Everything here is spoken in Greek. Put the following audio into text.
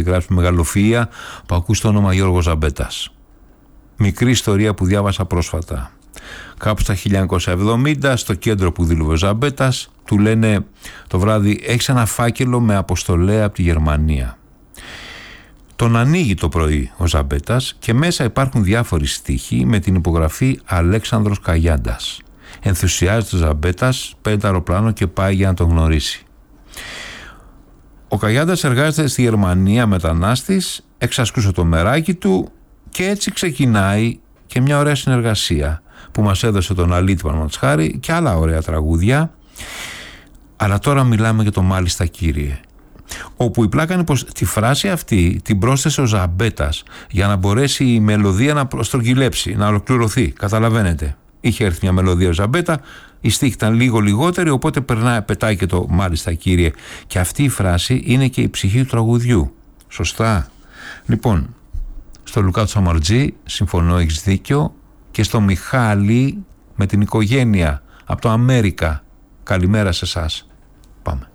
γράψει με μεγαλοφυΐα που ακούς το όνομα Γιώργος Ζαμπέτας. Μικρή ιστορία που διάβασα πρόσφατα. Κάπου στα 1970, στο κέντρο που δούλευε ο Ζαμπέτας, του λένε το βράδυ: έχεις ένα φάκελο με αποστολέα από τη Γερμανία. Τον ανοίγει το πρωί ο Ζαμπέτας και μέσα υπάρχουν διάφοροι στίχοι με την υπογραφή Αλέξανδρος Καγιάντας. Ενθουσιάζεται ο Ζαμπέτας, παίρνει το αεροπλάνο και πάει για να τον γνωρίσει. Ο Καγιάντας εργάζεται στη Γερμανία μετανάστης, εξασκούσε το μεράκι του και έτσι ξεκινάει και μια ωραία συνεργασία που μας έδωσε τον Αλίτη παραδείγματος χάρη και άλλα ωραία τραγούδια. Αλλά τώρα μιλάμε για το «Μάλιστα κύριε», όπου η πλάκα είναι πως τη φράση αυτή την πρόσθεσε ο Ζαμπέτας για να μπορέσει η μελωδία να στρογγυλέψει, να ολοκληρωθεί. Καταλαβαίνετε, είχε έρθει μια μελωδία ο Ζαμπέτα, η στίχη ήταν λίγο λιγότερη, οπότε πετάει και το «Μάλιστα κύριε», και αυτή η φράση είναι και η ψυχή του τραγουδιού. Σωστά? Λοιπόν, στο Λουκά του Σαμαρτζή συμφωνώ, έχεις δίκιο, και στο Μιχάλη με την οικογένεια από το Αμέρικα. Καλημέρα σε εσάς. Πάμε.